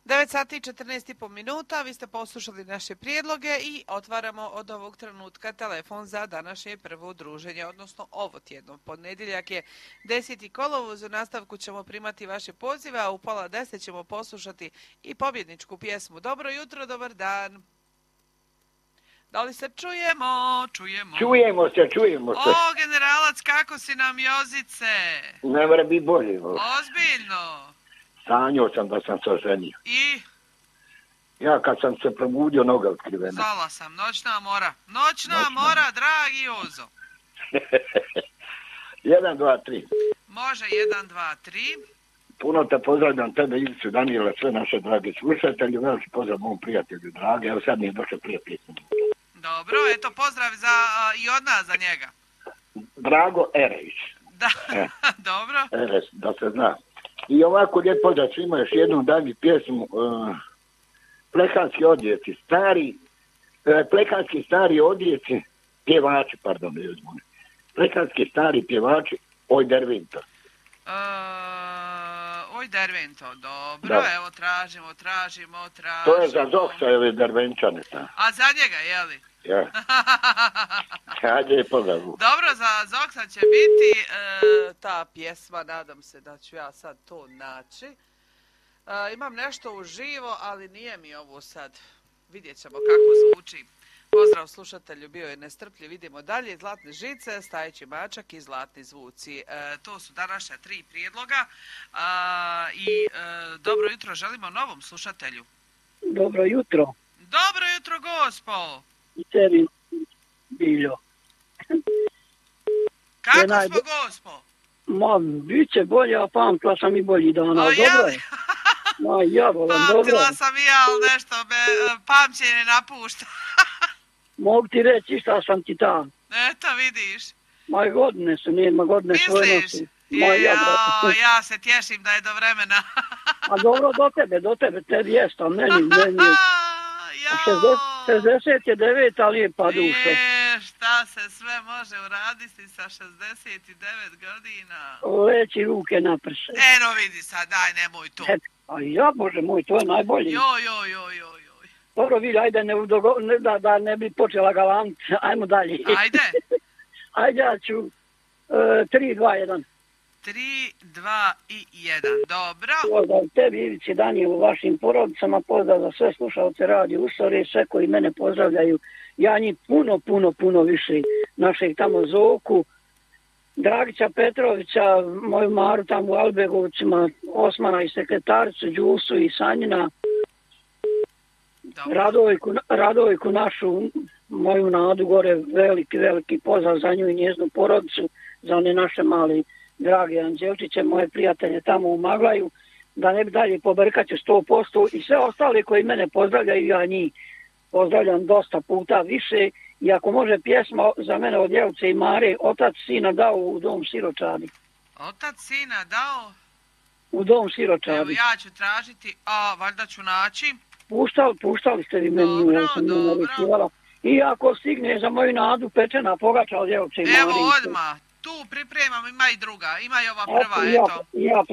9 sati i 14,5 minuta, vi ste poslušali naše prijedloge i otvaramo od ovog trenutka telefon za današnje prvo druženje, odnosno ovo tjedno. Ponedjeljak je 10. kolovoz, u nastavku ćemo primati vaše pozive, a u 9:30 ćemo poslušati i pobjedničku pjesmu. Dobro jutro, dobar dan. Da li se čujemo? Čujemo se. O, generalac, kako si nam Jozice? Ne mora biti bolje. Ozbiljno. Sanjao sam da sam se oženio. I? Ja kad sam se probudio, noga otkrivena. Zala sam, noćna mora. Noćna mora, dragi Jozo. 1, 2, 3. Može, 1, 2, 3. Puno te pozdravljam, tebe, Ivicu, Danijela, sve naše drage slušatelje. Veliki pozdrav mom prijatelju, drage. Evo sad mi je došao prije pjesmu. Dobro, eto pozdrav i od nas za njega. Drago Erević. Da, dobro. Erević, da se zna. I ovako lijep pozdrav svima, još jednu dalju pjesmu. Plekanski odjeci, plekanski stari odjeci, pjevači, pardon, plekanski stari pjevači, Oj Dervinto. Oj Dervinto, dobro, da. Evo tražimo. To je za Zoksajeve Dervenčane. A za njega, jeli? Ja. Hajde je pogavu. Dobro, za Zoksa će biti ta pjesma, nadam se da ću ja sad to naći. Imam nešto uživo, ali nije mi ovo sad. Vidjet ćemo kako zvuči. Pozdrav slušatelju, bio je nestrpljiv. Vidimo dalje. Zlatne žice, Stajeći mačak i Zlatni zvuci. To su današnja 3 prijedloga. Dobro jutro želimo novom slušatelju. Dobro jutro. Dobro jutro, gospo. I tebi, Biljo. Kako smo, gospo? Ma, bit će bolje, a pamtila sam i bolji dana. Dobro je. Ma, ja volim, dobro. Pamtila sam i ja, ali nešto me pamćenje napušta. Mogu ti reći šta sam ti tam. Eto, vidiš. Ma, godine su, nema godine svoje nosi. Ja se tješim da je do vremena. A dobro, do tebe, tebi jest, a meni je. 69, ali je pa duše. Šta se sve može uraditi sa 69 godina? Leći ruke na prse. Eno vidi sad, daj, nemoj to. A ja, Bože moj, to je najbolji. Joj. Dobro, vidi, ajde, da ne bi počela galant. Ajmo dalje. Ajde. Ajde, ja ću 3, 2, 1. 3, 2 i 1. Dobro. Pozdrav tebi, Ivici, Danije, u vašim porodicama. Pozdrav za sve slušalce Radio Ustore, sve koji mene pozdravljaju. Ja njih puno više našeg tamo Zoku, Dragića Petrovića, moju Maru tamo u Albegovcima, Osmana i sekretaricu, Đusu i Sanjina, Radojku našu, moju Nadu gore, veliki pozdrav za nju i njeznu porodicu, za one naše mali drage Anđelčiće, moje prijatelje tamo u Maglaju, da ne bi dalje pobrkaću 100% i sve ostale koji mene pozdravljaju, ja njih pozdravljam dosta puta više i ako može pjesma za mene od Jelce i Mare, Otac sina dao u dom siročadi. Otac sina dao? U dom siročadi. Evo ja ću tražiti, a valjda ću naći. Puštali ste vi meni. Dobro. I ako stigne za moju Nadu pečena pogača od Jelce i Mare. Evo odmah, tu pripremam, ima i druga, ima i ova prva, eto. Ja